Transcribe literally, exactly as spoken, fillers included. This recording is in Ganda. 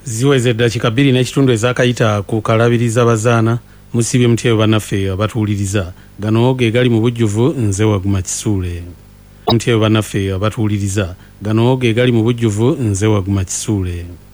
ziweze dakika bbiri n'ekitundu ezakayita ku kalabiriza bazaana musibye mutyeyo bannaffe abatuwuliriza gano ge gali mu bujjuvu nze Waguma Kisuule mutyeyo bannaffe abatuwuliriza gano ge gali mu bujjuvu nze Waguma Kisuule.